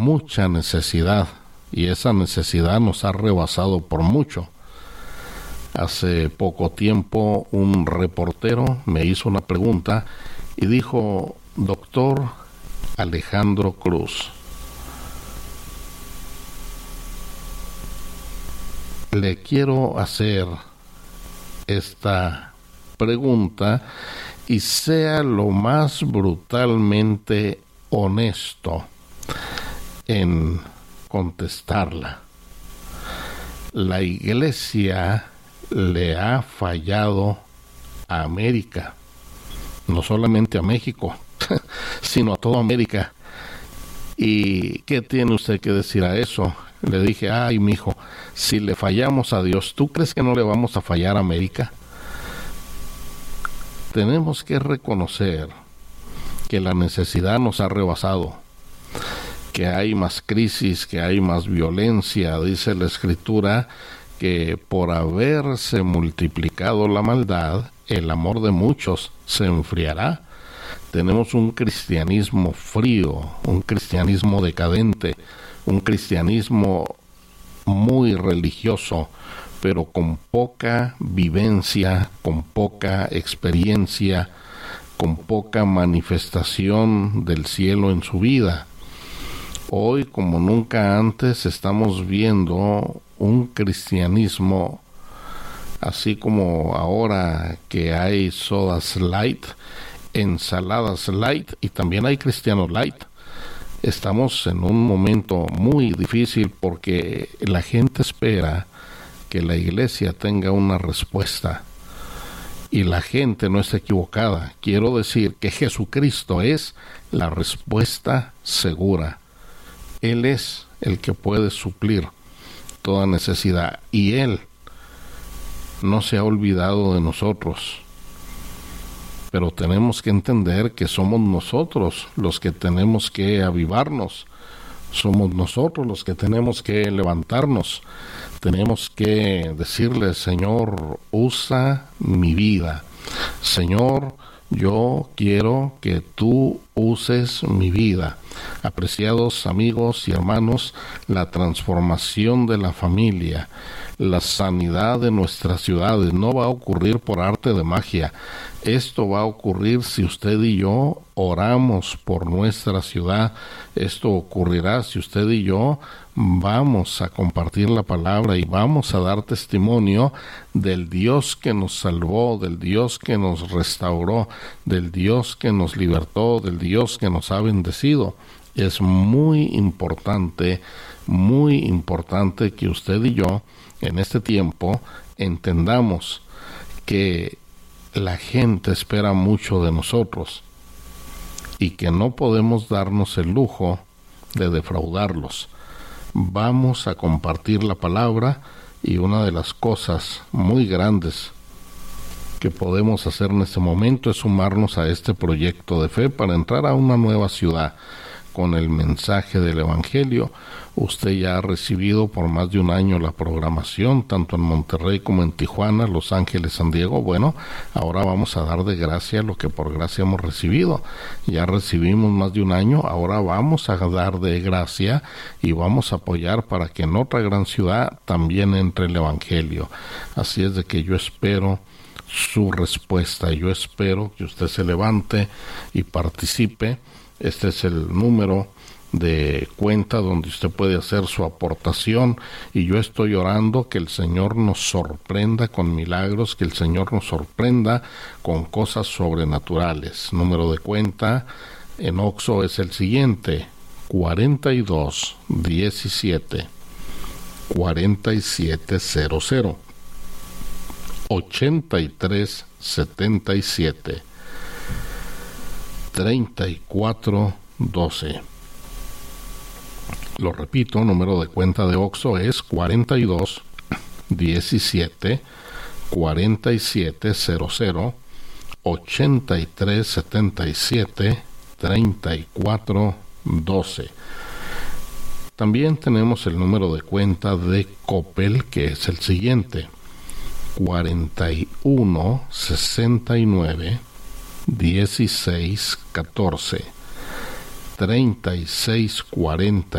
mucha necesidad, y esa necesidad nos ha rebasado por mucho. Hace poco tiempo un reportero me hizo una pregunta y dijo: doctor Alejandro Cruz, le quiero hacer esta pregunta y sea lo más brutalmente honesto en contestarla. La Iglesia le ha fallado a América, no solamente a México, sino a toda América. ¿Y qué tiene usted que decir a eso? Le dije: ay, mijo, si le fallamos a Dios, ¿tú crees que no le vamos a fallar a América? Tenemos que reconocer que la necesidad nos ha rebasado, que hay más crisis, que hay más violencia. Dice la Escritura que por haberse multiplicado la maldad, el amor de muchos se enfriará. Tenemos un cristianismo frío, un cristianismo decadente, un cristianismo muy religioso, pero con poca vivencia, con poca experiencia, con poca manifestación del cielo en su vida. Hoy, como nunca antes, estamos viendo un cristianismo, así como ahora que hay sodas light, ensaladas light, y también hay cristianos light. Estamos en un momento muy difícil porque la gente espera que la Iglesia tenga una respuesta, y la gente no está equivocada. Quiero decir que Jesucristo es la respuesta segura. Él es el que puede suplir toda necesidad, y Él no se ha olvidado de nosotros. Pero tenemos que entender que somos nosotros los que tenemos que avivarnos, somos nosotros los que tenemos que levantarnos. Tenemos que decirle: Señor, usa mi vida. Señor, yo quiero que tú uses mi vida. Apreciados amigos y hermanos, la transformación de la familia, la sanidad de nuestras ciudades no va a ocurrir por arte de magia. Esto va a ocurrir si usted y yo oramos por nuestra ciudad. Esto ocurrirá si usted y yo vamos a compartir la palabra y vamos a dar testimonio del Dios que nos salvó, del Dios que nos restauró, del Dios que nos libertó, del Dios que nos ha bendecido. Es muy importante que usted y yo en este tiempo entendamos que la gente espera mucho de nosotros y que no podemos darnos el lujo de defraudarlos. Vamos a compartir la palabra, y una de las cosas muy grandes que podemos hacer en este momento es sumarnos a este proyecto de fe para entrar a una nueva ciudad con el mensaje del Evangelio. Usted ya ha recibido por más de un año la programación, tanto en Monterrey como en Tijuana, Los Ángeles, San Diego. Bueno, ahora vamos a dar de gracia lo que por gracia hemos recibido. Ya recibimos más de un año, ahora vamos a dar de gracia y vamos a apoyar para que en otra gran ciudad también entre el Evangelio. Así es de que yo espero su respuesta, yo espero que usted se levante y participe. Este es el número de cuenta donde usted puede hacer su aportación, y yo estoy orando que el Señor nos sorprenda con milagros, que el Señor nos sorprenda con cosas sobrenaturales. Número de cuenta en Oxxo es el siguiente: 42 17 4700 83 77 3412. Lo repito, número de cuenta de Oxxo es 42 17 4700 83 77 3412. También tenemos el número de cuenta de Coppel, que es el siguiente: 41 69 16 14 36 40